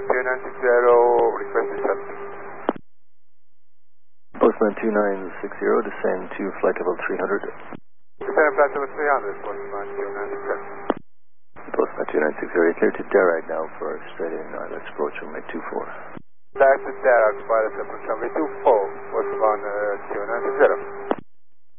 request accepted. Postman 2960, descend to flight level 300. Descend flight level 300, Postman 2960. Postman 2960, you're clear to Darag now for Australian Islands approach runway 24. Back to Darag, pilot approach runway 24, Postman 2960.